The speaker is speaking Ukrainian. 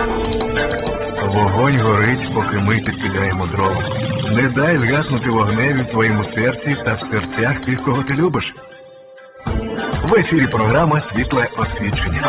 Вогонь горить, поки ми підпиляємо дрова. Не дай згаснути вогневі в твоєму серці та в серцях тих, кого ти любиш. В ефірі програма «Світле освічення».